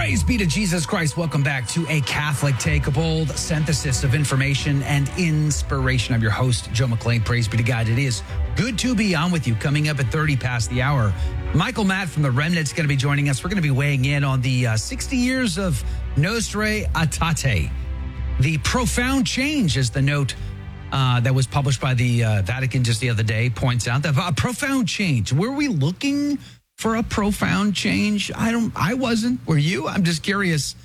Praise be to Jesus Christ. Welcome back to A Catholic Take, a bold synthesis of information and inspiration. I'm your host, Joe McLean. Praise be to God. It is good to be on with you. Coming up at 30 past the hour, Michael Matt from The Remnant's going to be joining us. We're going to be weighing in on the 60 years of Nostra Aetate. The profound change, as the note that was published by the Vatican just the other day points out, that a profound change. Were we looking for a profound change? I wasn't. Were you? I'm just curious.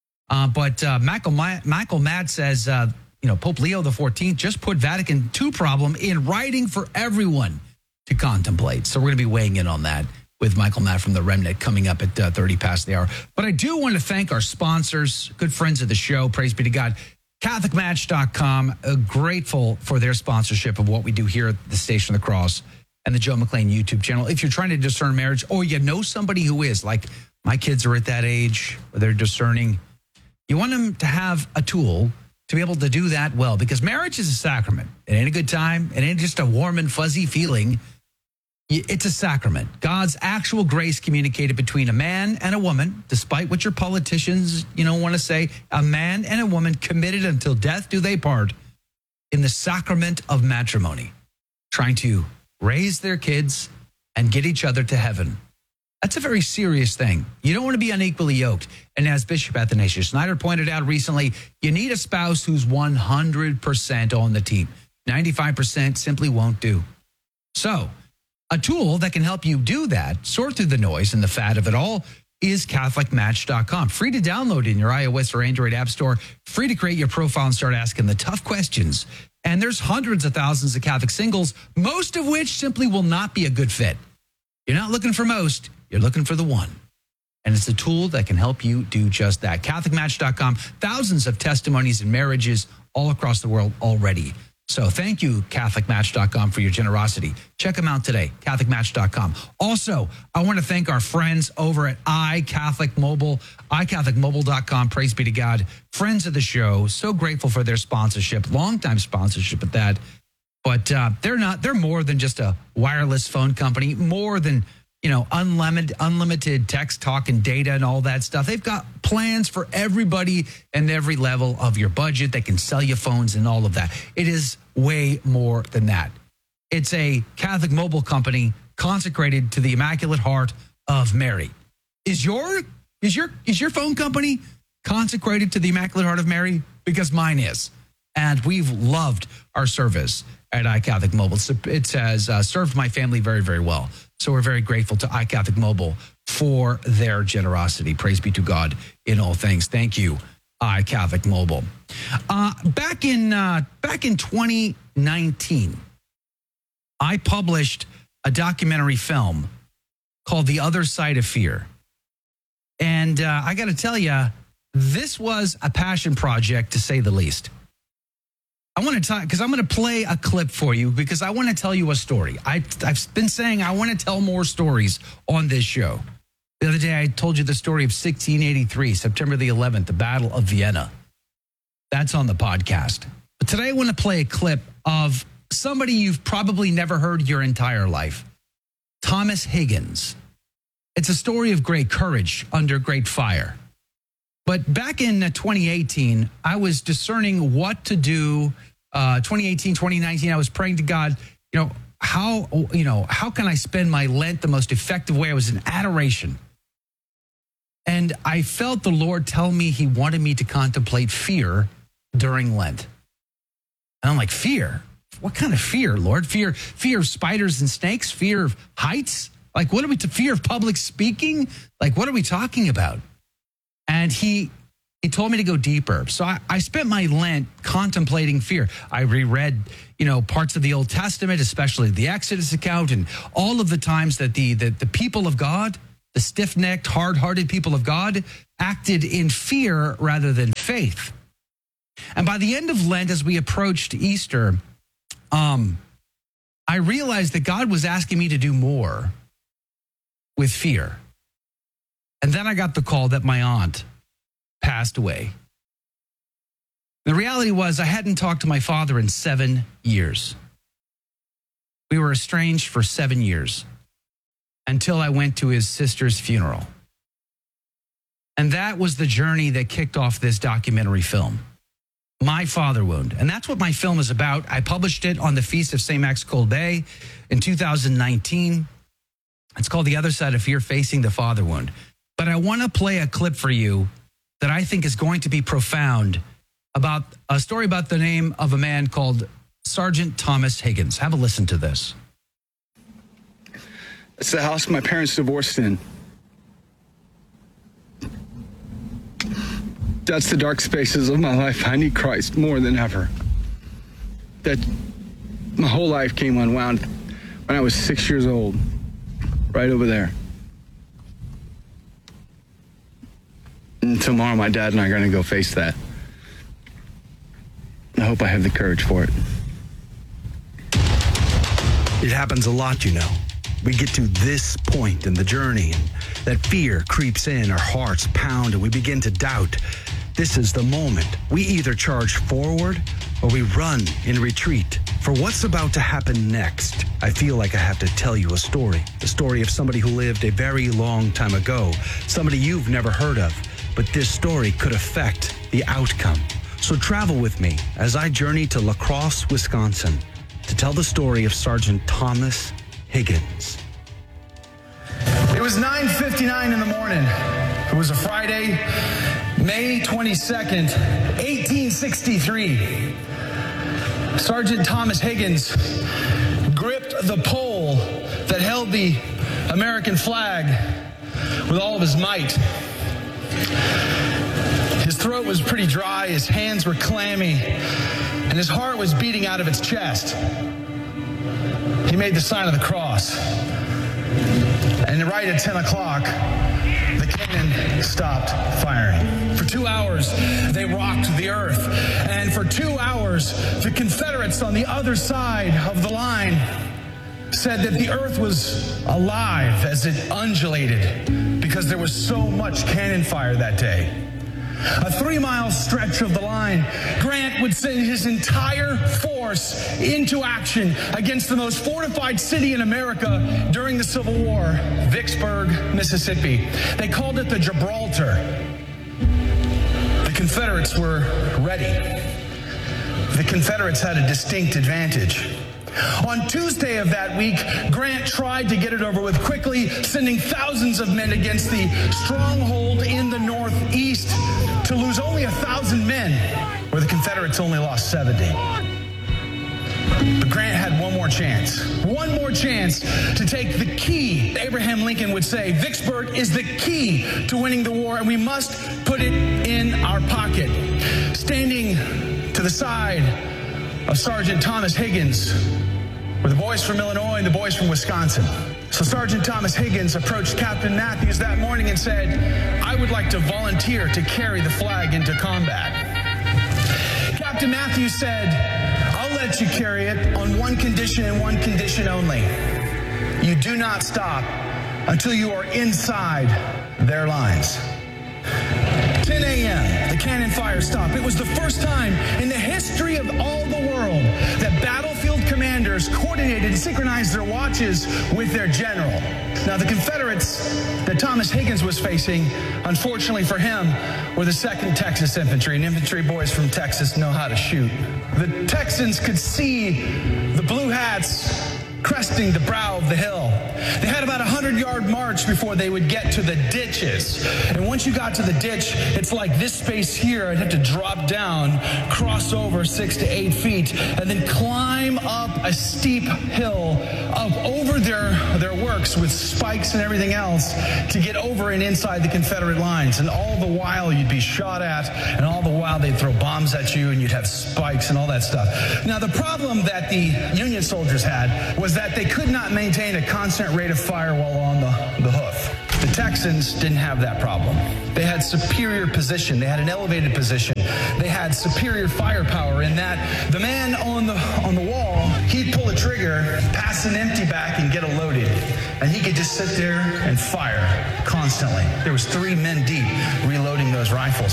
But Michael Matt says, Pope Leo XIV just put Vatican II problem in writing for everyone to contemplate. So we're going to be weighing in on that with Michael Matt from The Remnant coming up at 30 past the hour. But I do want to thank our sponsors, good friends of the show. Praise be to God. CatholicMatch.com, grateful for their sponsorship of what we do here at the Station of the Cross and the Joe McLean YouTube channel. If you're trying to discern marriage, or you know somebody who is, like my kids are at that age where they're discerning, you want them to have a tool to be able to do that well, because marriage is a sacrament. It ain't a good time. It ain't just a warm and fuzzy feeling. It's a sacrament. God's actual grace communicated between a man and a woman, despite what your politicians, want to say, a man and a woman committed until death do they part in the sacrament of matrimony, trying to raise their kids and get each other to heaven. That's a very serious thing. You don't want to be unequally yoked. And as Bishop Athanasius Schneider pointed out recently, you need a spouse who's 100% on the team. 95% simply won't do. So, a tool that can help you do that, sort through the noise and the fat of it all, is CatholicMatch.com. Free to download in your iOS or Android app store. Free to create your profile and start asking the tough questions. And there's hundreds of thousands of Catholic singles, most of which simply will not be a good fit. You're not looking for most, you're looking for the one. And it's a tool that can help you do just that. CatholicMatch.com, thousands of testimonies and marriages all across the world already. So thank you, CatholicMatch.com, for your generosity. Check them out today, CatholicMatch.com. Also, I want to thank our friends over at iCatholicMobile, iCatholicMobile.com. Praise be to God. Friends of the show, so grateful for their sponsorship, longtime sponsorship at that. But they're more than just a wireless phone company, more than unlimited text, talk, and data and all that stuff. They've got plans for everybody and every level of your budget. They can sell you phones and all of that. It is way more than that. It's a Catholic mobile company consecrated to the Immaculate Heart of Mary. Is your phone company consecrated to the Immaculate Heart of Mary? Because mine is. And we've loved our service at iCatholic Mobile. It has served my family very, very well. So we're very grateful to iCatholic Mobile for their generosity. Praise be to God in all things. Thank you, iCatholic Mobile. Back in 2019, I published a documentary film called The Other Side of Fear. And I got to tell you, this was a passion project, to say the least. I want to talk, because I'm going to play a clip for you, because I want to tell you a story. I've been saying I want to tell more stories on this show. The other day, I told you the story of 1683, September the 11th, the Battle of Vienna. That's on the podcast. But today, I want to play a clip of somebody you've probably never heard your entire life, Thomas Higgins. It's a story of great courage under great fire. But back in 2018, I was discerning what to do. 2018, 2019, I was praying to God, how can I spend my Lent the most effective way? I was in adoration. And I felt the Lord tell me he wanted me to contemplate fear during Lent. And I'm like, fear? What kind of fear, Lord? Fear of spiders and snakes? Fear of heights? Like, what are we to fear of public speaking? Like, what are we talking about? And he told me to go deeper. So I spent my Lent contemplating fear. I reread, parts of the Old Testament, especially the Exodus account, and all of the times that the people of God, the stiff-necked, hard-hearted people of God, acted in fear rather than faith. And by the end of Lent, as we approached Easter, I realized that God was asking me to do more with fear. And then I got the call that my aunt passed away. The reality was I hadn't talked to my father in 7 years. We were estranged for 7 years until I went to his sister's funeral. And that was the journey that kicked off this documentary film, My Father Wound. And that's what my film is about. I published it on the Feast of St. Max Colbert in 2019. It's called The Other Side of Fear, Facing the Father Wound. But I want to play a clip for you that I think is going to be profound about a story about the name of a man called Sergeant Thomas Higgins. Have a listen to this. It's the house my parents divorced in. That's the dark spaces of my life. I need Christ more than ever. That my whole life came unwound when I was 6 years old, right over there. And tomorrow my dad and I are going to go face that. I hope I have the courage for it. It happens a lot, you know. We get to this point in the journey, and that fear creeps in, our hearts pound, and we begin to doubt. This is the moment. We either charge forward or we run in retreat. For what's about to happen next, I feel like I have to tell you a story. The story of somebody who lived a very long time ago, somebody you've never heard of, but this story could affect the outcome. So travel with me as I journey to La Crosse, Wisconsin, to tell the story of Sergeant Thomas Higgins. It was 9:59 in the morning. It was a Friday, May 22nd, 1863. Sergeant Thomas Higgins gripped the pole that held the American flag with all of his might. His throat was pretty dry, his hands were clammy, and his heart was beating out of its chest. He made the sign of the cross. And right at 10 o'clock, the cannon stopped firing. For 2 hours, they rocked the earth. And for 2 hours, the Confederates on the other side of the line said that the earth was alive as it undulated because there was so much cannon fire that day. A 3-mile stretch of the line, Grant would send his entire force into action against the most fortified city in America during the Civil War, Vicksburg, Mississippi. They called it the Gibraltar. The Confederates were ready. The Confederates had a distinct advantage. On Tuesday of that week, Grant tried to get it over with quickly, sending thousands of men against the stronghold in the northeast to lose only 1,000 men, where the Confederates only lost 70. But Grant had one more chance to take the key. Abraham Lincoln would say, Vicksburg is the key to winning the war, and we must put it in our pocket. Standing to the side of Sergeant Thomas Higgins were the boys from Illinois and the boys from Wisconsin. So Sergeant Thomas Higgins approached Captain Matthews that morning and said, I would like to volunteer to carry the flag into combat. Captain Matthews said, I'll let you carry it on one condition and one condition only. You do not stop until you are inside their lines. 10 a.m., the cannon fire stopped. It was the first time in the history of all the world that battlefield commanders coordinated and synchronized their watches with their general. Now, the Confederates that Thomas Higgins was facing, unfortunately for him, were the 2nd Texas Infantry, and infantry boys from Texas know how to shoot. The Texans could see the blue hats cresting the brow of the hill. They had about a 100-yard march before they would get to the ditches. And once you got to the ditch, it's like this space here. I'd have to drop down, cross over 6 to 8 feet, and then climb up a steep hill up over their works with spikes and everything else to get over and inside the Confederate lines. And all the while you'd be shot at, and all the while they'd throw bombs at you, and you'd have spikes and all that stuff. Now, the problem that the Union soldiers had was that they could not maintain a constant rate of fire while on the hoof. The Texans didn't have that problem. They had superior position. They had an elevated position. They had superior firepower in that the man on the wall, he'd pull a trigger, pass an empty back, and get it loaded. And he could just sit there and fire constantly. There was 3 men deep reloading those rifles.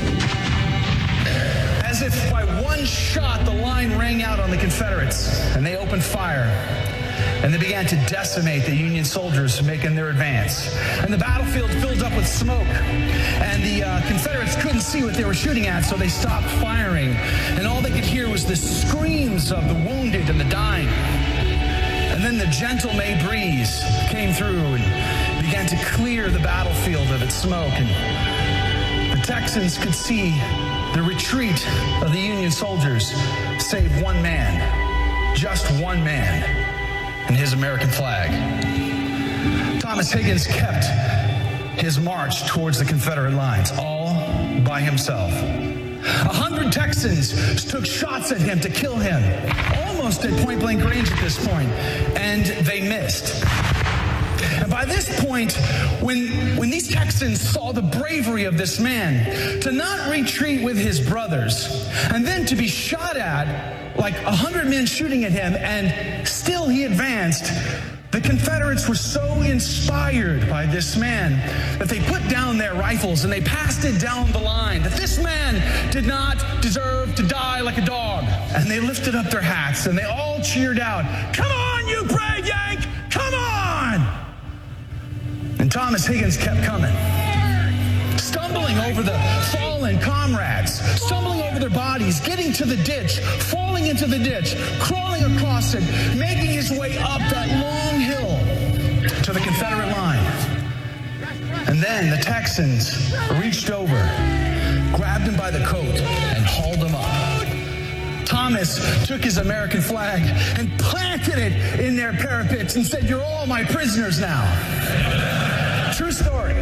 As if by one shot, the line rang out on the Confederates, and they opened fire. and they began to decimate the Union soldiers making their advance. And the battlefield filled up with smoke, and the Confederates couldn't see what they were shooting at, so they stopped firing. And all they could hear was the screams of the wounded and the dying. And then the gentle May breeze came through and began to clear the battlefield of its smoke. And the Texans could see the retreat of the Union soldiers, save one man, just one man, and his American flag. Thomas Higgins kept his march towards the Confederate lines all by himself. 100 Texans took shots at him to kill him, almost at point-blank range at this point, and they missed. And by this point, when these Texans saw the bravery of this man to not retreat with his brothers, and then to be shot at, like 100 men shooting at him, and still he advanced, the Confederates were so inspired by this man that they put down their rifles and they passed it down the line, that this man did not deserve to die like a dog. And they lifted up their hats and they all cheered out, "Come on, you brave Yank! Come on!" And Thomas Higgins kept coming, stumbling over the fallen comrades, stumbling over their bodies, getting to the ditch, falling into the ditch, crawling across it, making his way up that long hill to the Confederate line. And then the Texans reached over, grabbed him by the coat, and hauled him up. Thomas took his American flag and planted it in their parapets and said, "You're all my prisoners now." True story.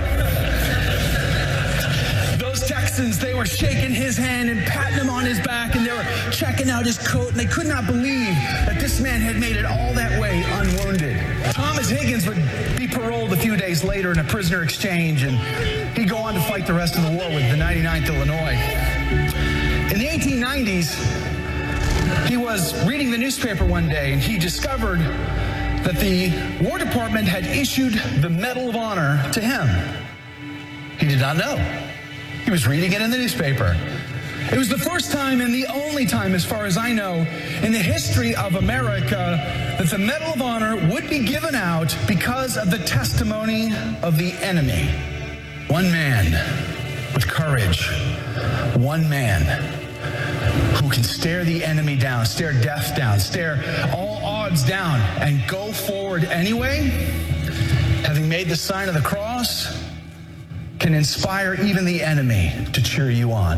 Those Texans, they were shaking his hand and patting him on his back, and they were checking out his coat, and they could not believe that this man had made it all that way unwounded. Thomas Higgins would be paroled a few days later in a prisoner exchange, and he'd go on to fight the rest of the war with the 99th Illinois. In the 1890s, he was reading the newspaper one day, and he discovered that the War Department had issued the Medal of Honor to him. He did not know. He was reading it in the newspaper. It was the first time and the only time, as far as I know, in the history of America that the Medal of Honor would be given out because of the testimony of the enemy. One man with courage. One man who can stare the enemy down, stare death down, stare all odds down, and go forward anyway, having made the sign of the cross, can inspire even the enemy to cheer you on.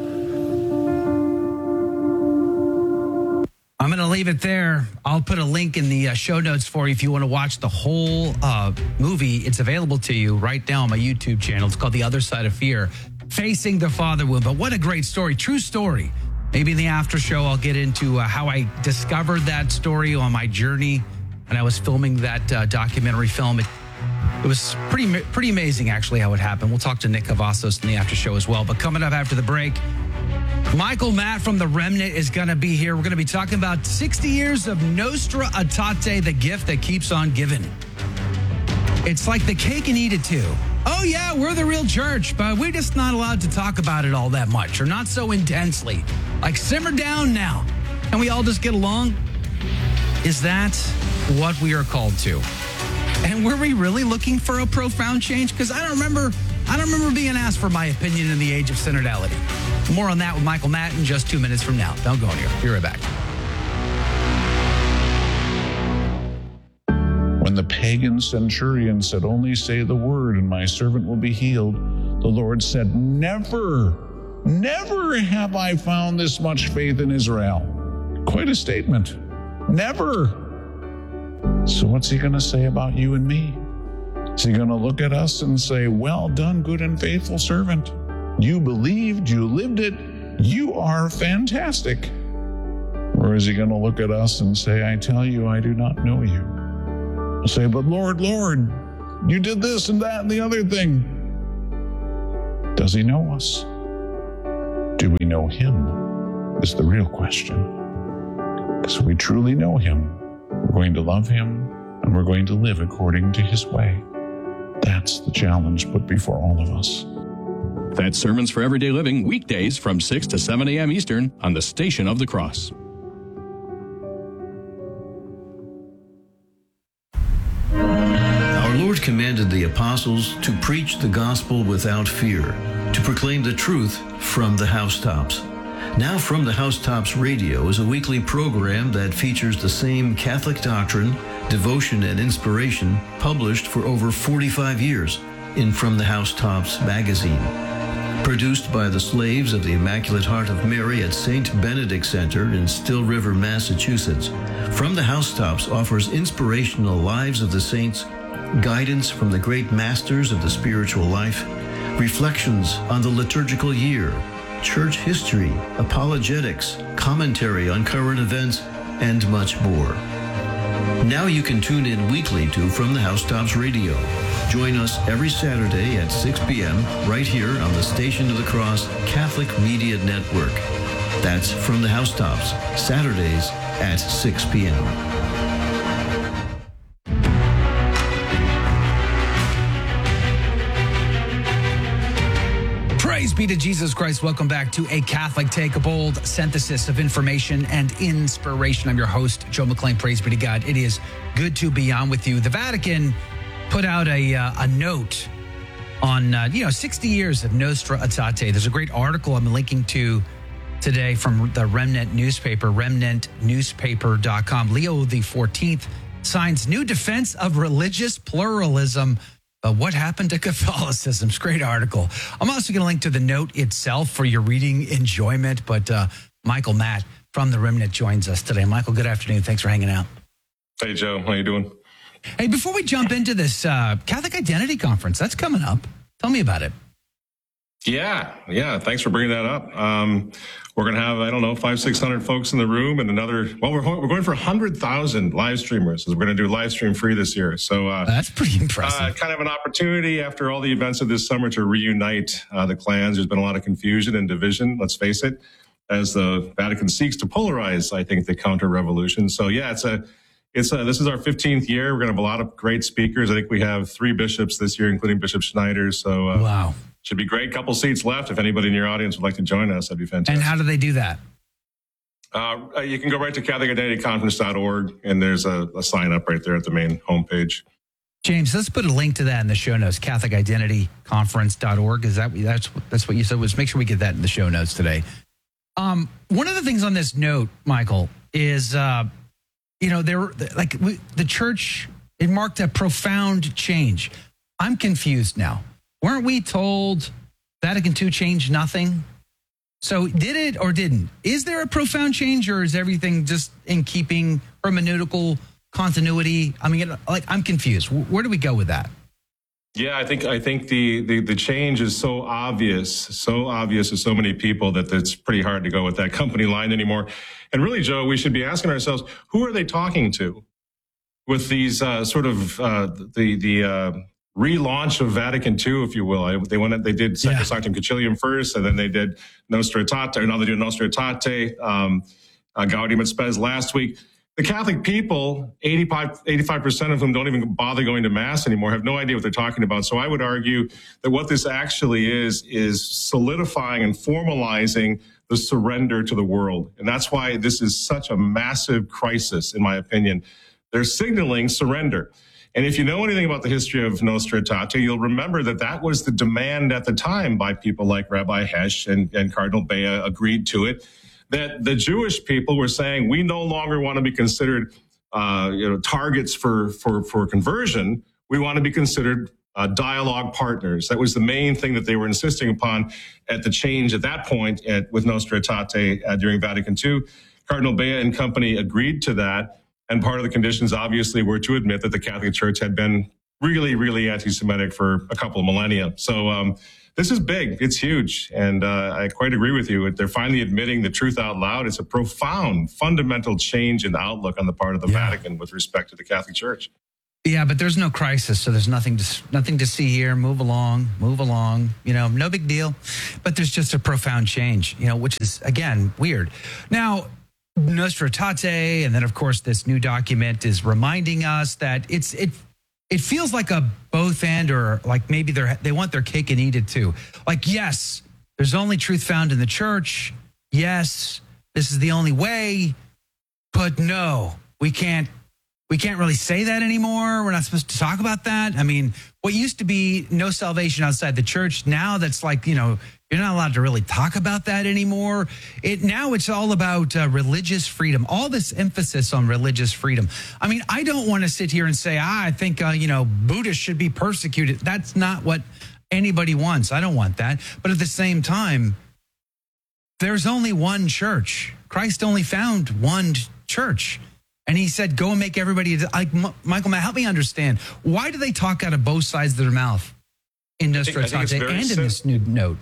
I'm going to leave it there. I'll put a link in the show notes for you if you want to watch the whole movie. It's available to you right now on my YouTube channel. It's called The Other Side of Fear, Facing the Father Wound. But what a great story. True story. Maybe in the after show, I'll get into how I discovered that story on my journey when I was filming that documentary film. It was pretty amazing, actually, how it happened. We'll talk to Nick Cavazos in the after show as well. But coming up after the break, Michael Matt from The Remnant is going to be here. We're going to be talking about 60 years of Nostra Aetate, the gift that keeps on giving. It's like the cake and eat it too. Oh, yeah, we're the real church, but we're just not allowed to talk about it all that much, or not so intensely. Like, simmer down now. And we all just get along? Is that what we are called to? And were we really looking for a profound change? Because I don't remember being asked for my opinion in the age of synodality. More on that with Michael Matt in just 2 minutes from now. Don't go anywhere. Be right back. When the pagan centurion said, "Only say the word and my servant will be healed," the Lord said, "Never, never have I found this much faith in Israel." Quite a statement. Never. So what's he going to say about you and me? Is he going to look at us and say, "Well done, good and faithful servant. You believed, you lived it, you are fantastic"? Or is he going to look at us and say, "I tell you, I do not know you"? We'll say, "But Lord, Lord, you did this and that and the other thing." Does he know us? Do we know him? Is the real question. Because if we truly know him, we're going to love him and we're going to live according to his way. That's the challenge put before all of us. That's Sermons for Everyday Living, weekdays from 6 to 7 a.m. Eastern on the Station of the Cross. apostles to preach the gospel without fear, to proclaim the truth from the housetops. Now From the Housetops Radio is a weekly program that features the same Catholic doctrine, devotion, and inspiration published for over 45 years in From the Housetops magazine. Produced by the slaves of the Immaculate Heart of Mary at St. Benedict Center in Still River, Massachusetts, From the Housetops offers inspirational lives of the saints, guidance from the great masters of the spiritual life, reflections on the liturgical year, church history, apologetics, commentary on current events, and much more. Now you can tune in weekly to From the Housetops Radio. Join us every Saturday at 6 p.m. right here on the Station of the Cross Catholic Media Network. That's From the Housetops, Saturdays at 6 p.m. Praise be to Jesus Christ. Welcome back to A Catholic Take a Bold, synthesis of information and inspiration. I'm your host, Joe McClain. Praise be to God. It is good to be on with you. The Vatican put out a note on, 60 years of Nostra Aetate. There's a great article I'm linking to today from the Remnant newspaper, remnantnewspaper.com. Leo XIV signs new defense of religious pluralism. What happened to Catholicism? It's a great article. I'm also going to link to the note itself for your reading enjoyment. But Michael Matt from the Remnant joins us today. Michael, good afternoon. Thanks for hanging out. Hey, Joe. How you doing? Hey, before we jump into this Catholic Identity Conference, that's coming up. Tell me about it. Yeah. Thanks for bringing that up. We're going to have, 500-600 folks in the room and we're going for 100,000 live streamers. We're going to do live stream free this year. So that's pretty impressive. Kind of an opportunity after all the events of this summer to reunite the clans. There's been a lot of confusion and division, let's face it, as the Vatican seeks to polarize, I think, the counter-revolution. So yeah, this is our 15th year. We're going to have a lot of great speakers. I think we have 3 bishops this year, including Bishop Schneider. So wow. Should be great. Couple seats left. If anybody in your audience would like to join us, that'd be fantastic. And how do they do that? You can go right to CatholicIdentityConference.org, and there's a sign up right there at the main homepage. James, let's put a link to that in the show notes. CatholicIdentityConference.org. Is that's what you said? Was make sure we get that in the show notes today. One of the things on this note, Michael, is the church, it marked a profound change. I'm confused now. Weren't we told Vatican II changed nothing? So did it or didn't? Is there a profound change, or is everything just in keeping hermeneutical continuity? I mean, I'm confused. Where do we go with that? Yeah, I think the change is so obvious to so many people that it's pretty hard to go with that company line anymore. And really, Joe, we should be asking ourselves, who are they talking to with these relaunch of Vatican II, if you will? They did Sacrosanctum Concilium first, and then they did Nostra Aetate, or now they do Nostra Aetate, Gaudium et Spes last week. The Catholic people, 85% of whom don't even bother going to Mass anymore, have no idea what they're talking about. So I would argue that what this actually is solidifying and formalizing the surrender to the world. And that's why this is such a massive crisis, in my opinion. They're signaling surrender. And if you know anything about the history of Nostra Aetate, you'll remember that was the demand at the time by people like Rabbi Hesch and Cardinal Bea agreed to it, that the Jewish people were saying, we no longer want to be considered targets for conversion. We want to be considered dialogue partners. That was the main thing that they were insisting upon at the change at that point with Nostra Aetate during Vatican II. Cardinal Bea and company agreed to that. And part of the conditions, obviously, were to admit that the Catholic Church had been really, really anti-Semitic for a couple of millennia. So this is big. It's huge. And I quite agree with you. They're finally admitting the truth out loud. It's a profound, fundamental change in the outlook on the part of the Vatican with respect to the Catholic Church. Yeah, but there's no crisis, so there's nothing to see here. Move along. No big deal. But there's just a profound change, which is, again, weird. Now, Nostra Aetate, and then of course this new document is reminding us that it feels like a both and, or like maybe they want their cake and eat it too. Like, yes, there's only truth found in the church. Yes, this is the only way, but no, we can't we can't really say that anymore. We're not supposed to talk about that. I mean, what used to be no salvation outside the church, now that's like, you're not allowed to really talk about that anymore. Now it's all about religious freedom, all this emphasis on religious freedom. I mean, I don't want to sit here and say, I think, Buddhists should be persecuted. That's not what anybody wants. I don't want that. But at the same time, there's only one church. Christ only found one church. And he said, go and make everybody, like, Michael, Matt, help me understand. Why do they talk out of both sides of their mouth in Nostra Aetate and in this new note?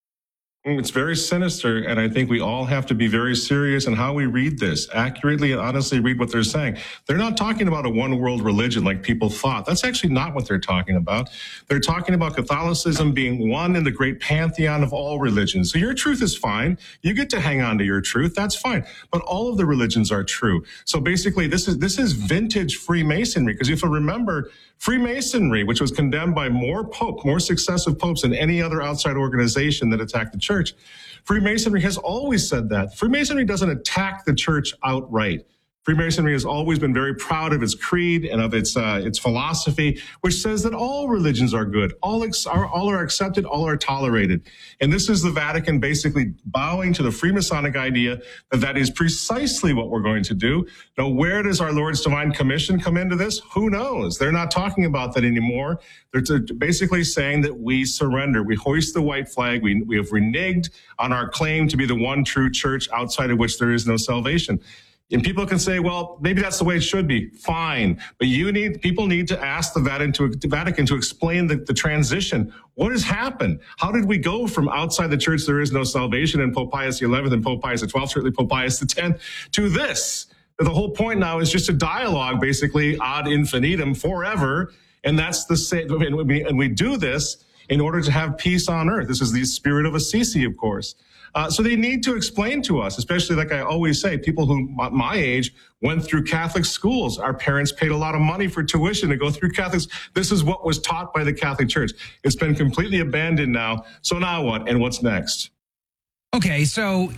It's very sinister, and I think we all have to be very serious in how we read this, accurately and honestly read what they're saying. They're not talking about a one-world religion like people thought. That's actually not what they're talking about. They're talking about Catholicism being one in the great pantheon of all religions. So your truth is fine. You get to hang on to your truth. That's fine. But all of the religions are true. So basically, this is vintage Freemasonry, because if you remember, Freemasonry, which was condemned by more successive popes than any other outside organization that attacked the church, Freemasonry has always said that. Freemasonry doesn't attack the church outright. Freemasonry has always been very proud of its creed and of its philosophy, which says that all religions are good, all are accepted, all are tolerated. And this is the Vatican basically bowing to the Freemasonic idea that is precisely what we're going to do. Now, where does our Lord's Divine Commission come into this? Who knows? They're not talking about that anymore. They're basically saying that we surrender. We hoist the white flag. We have reneged on our claim to be the one true church outside of which there is no salvation. And people can say, well, maybe that's the way it should be. Fine. But people need to ask the Vatican to explain the transition. What has happened? How did we go from outside the church, there is no salvation, and Pope Pius XI and Pope Pius XII, certainly Pope Pius X, to this? The whole point now is just a dialogue, basically ad infinitum, forever. And that's and we do this in order to have peace on earth. This is the spirit of Assisi, of course. So they need to explain to us, especially like I always say, people who my age went through Catholic schools. Our parents paid a lot of money for tuition to go through Catholics. This is what was taught by the Catholic Church. It's been completely abandoned now. So now what? And what's next? Okay, so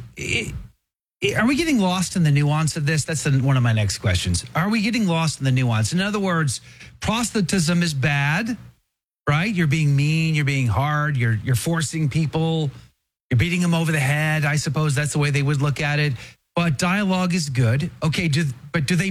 are we getting lost in the nuance of this? That's one of my next questions. Are we getting lost in the nuance? In other words, proselytism is bad, right? You're being mean, you're being hard, you're forcing people. You're beating them over the head. I suppose that's the way they would look at it. But dialogue is good. Okay, do they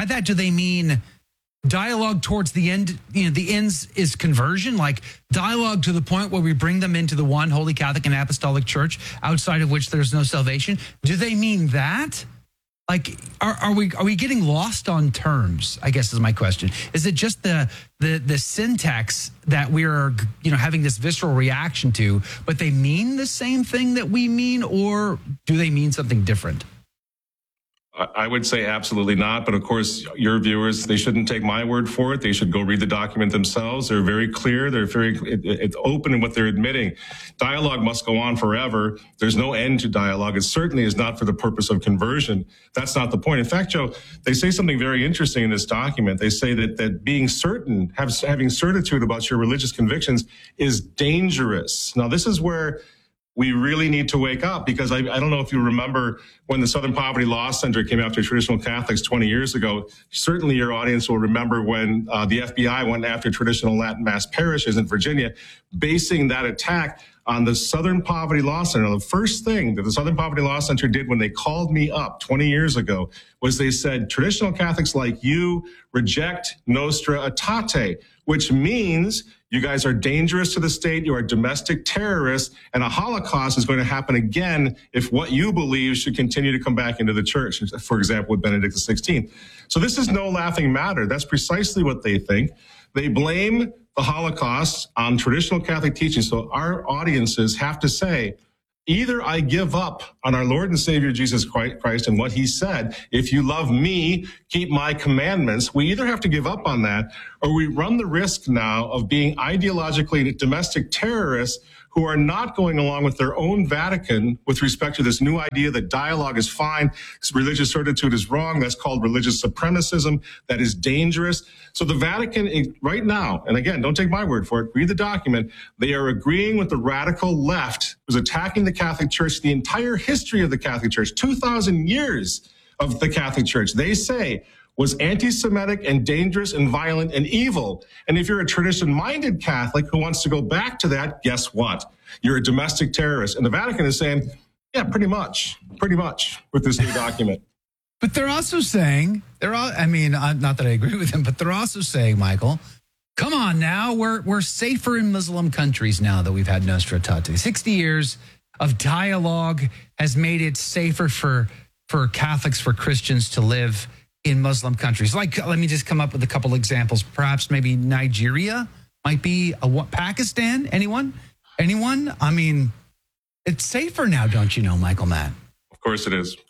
mean dialogue towards the end? The ends is conversion, like dialogue to the point where we bring them into the one Holy Catholic and Apostolic Church, outside of which there's no salvation. Do they mean that? Like, are we getting lost on terms, I guess is my question. Is it just the syntax that we're having this visceral reaction to, but they mean the same thing that we mean, or do they mean something different? I would say absolutely not. But of course, your viewers, they shouldn't take my word for it. They should go read the document themselves. They're very clear. They're it's open in what they're admitting. Dialogue must go on forever. There's no end to dialogue. It certainly is not for the purpose of conversion. That's not the point. In fact, Joe, they say something very interesting in this document. They say that being certain, having certitude about your religious convictions is dangerous. Now, this is where we really need to wake up, because I don't know if you remember when the Southern Poverty Law Center came after traditional Catholics 20 years ago. Certainly your audience will remember when the FBI went after traditional Latin Mass parishes in Virginia, basing that attack on the Southern Poverty Law Center. The first thing that the Southern Poverty Law Center did when they called me up 20 years ago was they said, traditional Catholics like you reject Nostra Aetate, which means you guys are dangerous to the state, you are domestic terrorists, and a Holocaust is going to happen again if what you believe should continue to come back into the church, for example, with Benedict XVI. So this is no laughing matter. That's precisely what they think. They blame the Holocaust on traditional Catholic teaching. So our audiences have to say, either I give up on our Lord and Savior Jesus Christ and what he said, if you love me, keep my commandments. We either have to give up on that, or we run the risk now of being ideologically domestic terrorists who are not going along with their own Vatican with respect to this new idea that dialogue is fine, religious certitude is wrong. That's called religious supremacism. That is dangerous. So the Vatican right now, and again, don't take my word for it, read the document, they are agreeing with the radical left who's attacking the Catholic Church, the entire history of the Catholic Church, 2,000 years of the Catholic Church. They say, was anti-Semitic and dangerous and violent and evil. And if you're a tradition-minded Catholic who wants to go back to that, guess what? You're a domestic terrorist. And the Vatican is saying, yeah, pretty much with this new document. But they're also saying, not that I agree with them, but they're also saying, Michael, come on now, we're safer in Muslim countries now that we've had Nostra Aetate. 60 years of dialogue has made it safer for Catholics, for Christians to live in Muslim countries. Like, let me just come up with a couple examples. Perhaps maybe Nigeria might be Pakistan. Anyone? I mean, it's safer now, don't you know, Michael Matt? Of course it is.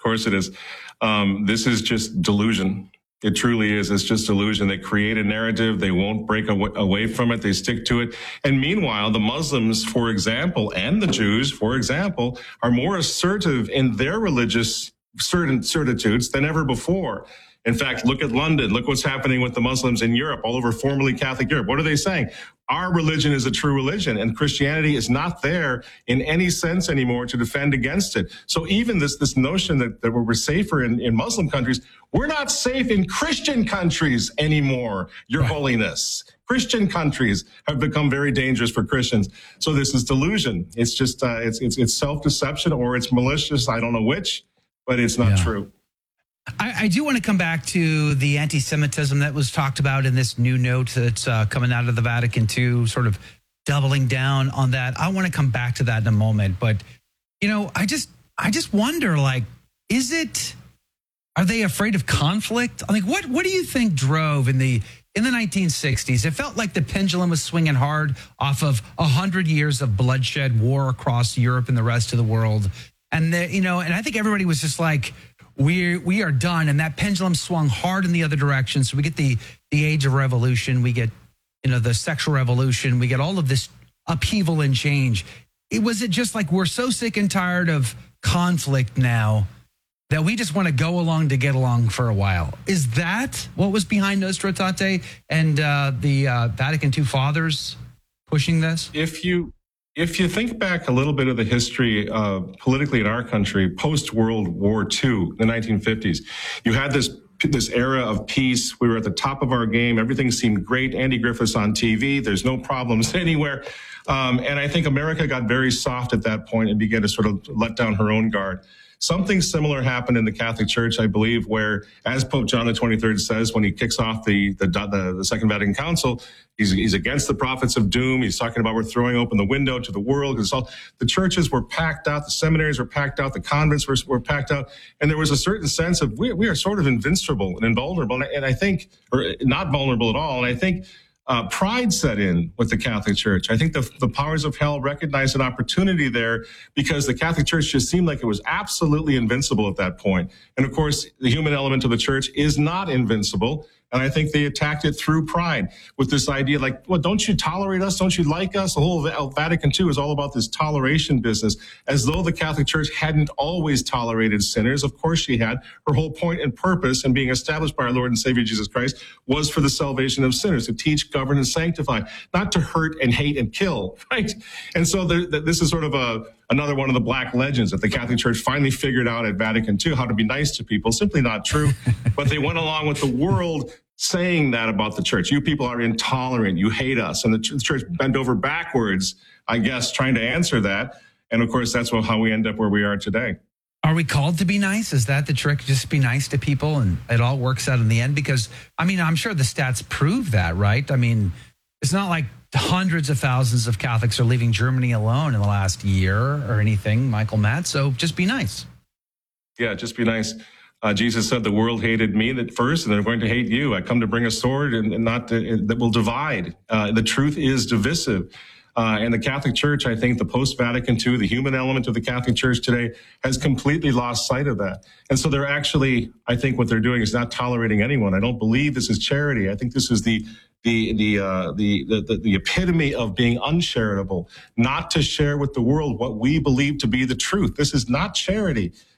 This is just delusion. It truly is. It's just delusion. They create a narrative. They won't break away from it. They stick to it. And meanwhile, the Muslims, for example, and the Jews, for example, are more assertive in their religious certitudes than ever before. In fact, look at London. Look what's happening with the Muslims in Europe, all over formerly Catholic Europe. What are they saying? Our religion is a true religion, and Christianity is not there in any sense anymore to defend against it. So even this notion that we're safer in Muslim countries, we're not safe in Christian countries anymore, Your Holiness. Christian countries have become very dangerous for Christians. So this is delusion. It's just, it's self-deception, or it's malicious. I don't know which, but it's not true. I do want to come back to the anti-Semitism that was talked about in this new note that's coming out of the Vatican II, sort of doubling down on that. I want to come back to that in a moment. But, you know, I just wonder, like, are they afraid of conflict? I mean, what do you think drove in the 1960s? It felt like the pendulum was swinging hard off of 100 years of bloodshed, war across Europe and the rest of the world. And, and I think everybody was just like, we are done. And that pendulum swung hard in the other direction. So we get the age of revolution. We get, the sexual revolution. We get all of this upheaval and change. Was it just like we're so sick and tired of conflict now that we just want to go along to get along for a while? Is that what was behind Nostra Aetate and the Vatican II fathers pushing this? If you think back a little bit of the history politically in our country, post-World War II, the 1950s, you had this era of peace. We were at the top of our game. Everything seemed great. Andy Griffiths on TV. There's no problems anywhere. And I think America got very soft at that point and began to sort of let down her own guard. Something similar happened in the Catholic Church, I believe, where, as Pope John the 23rd says, when he kicks off the Second Vatican Council, he's against the prophets of doom. He's talking about we're throwing open the window to the world. The churches were packed out, the seminaries were packed out, the convents were packed out, and there was a certain sense of we are sort of invincible and invulnerable, and I think, or not vulnerable at all. And I think pride set in with the Catholic Church. I think the powers of hell recognized an opportunity there because the Catholic Church just seemed like it was absolutely invincible at that point. And of course, the human element of the church is not invincible. And I think they attacked it through pride with this idea like, well, don't you tolerate us? Don't you like us? The whole Vatican II is all about this toleration business, as though the Catholic Church hadn't always tolerated sinners. Of course she had. Her whole point and purpose in being established by our Lord and Savior Jesus Christ was for the salvation of sinners, to teach, govern, and sanctify, not to hurt and hate and kill, right? And so this is sort of another one of the black legends that the Catholic Church finally figured out at Vatican II, how to be nice to people. Simply not true. But they went along with the world saying that about the church. You people are intolerant. You hate us. And the church bent over backwards, I guess, trying to answer that. And of course, that's how we end up where we are today. Are we called to be nice? Is that the trick? Just be nice to people and it all works out in the end? Because, I'm sure the stats prove that, right? It's not like hundreds of thousands of Catholics are leaving Germany alone in the last year or anything, Michael Matt. So just be nice. Yeah, just be nice. Jesus said the world hated me first, and they're going to hate you. I come to bring a sword and not that will divide. The truth is divisive. And the Catholic Church, I think the post-Vatican II, the human element of the Catholic Church today has completely lost sight of that. And so they're actually, I think what they're doing is not tolerating anyone. I don't believe this is charity. I think this is the epitome of being uncharitable, not to share with the world what we believe to be the truth. This is not charity.